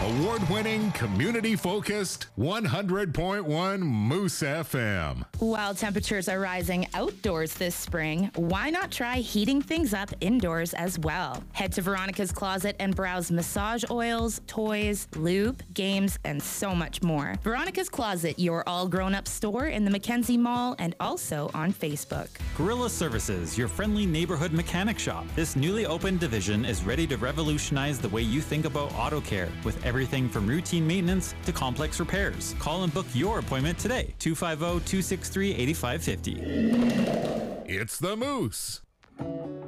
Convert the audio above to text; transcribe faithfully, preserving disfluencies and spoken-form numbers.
award-winning, community-focused one hundred point one Moose F M. While temperatures are rising outdoors this spring, why not try heating things up indoors as well? Head to Veronica's Closet and browse massage oils, toys, lube, games, and so much more. Veronica's Closet, your all-grown-up store in the Mackenzie Mall and also on Facebook. Gorilla Services, your friendly neighborhood mechanic shop. This newly opened division is ready to revolutionize the way you think about auto care, with everything from routine maintenance to complex repairs. Call and book your appointment today. two five zero, two six three, eight five five zero. It's the Moose.